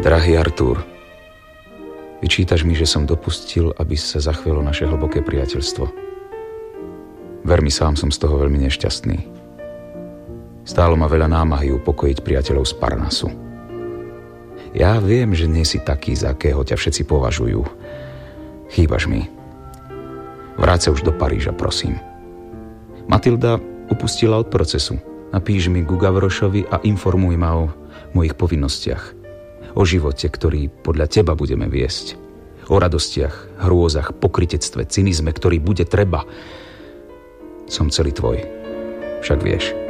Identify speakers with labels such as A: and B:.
A: Drahý Artúr, vyčítaš mi, že som dopustil, aby sa zachvielo naše hlboké priateľstvo. Ver mi, sám som z toho veľmi nešťastný. Stálo ma veľa námahy upokojiť priateľov z Parnasu. Ja viem, že nie si taký, za akého ťa všetci považujú. Chýbaš mi. Vráť sa už do Paríža, prosím. Matilda upustila od procesu. Napíš mi ku Gavrošovi a informuj ma o mojich povinnostiach. O živote, ktorý podľa teba budeme viesť. O radostiach, hrôzach, pokrytectve, cynizme, ktorý bude treba. Som celý tvoj. Však vieš.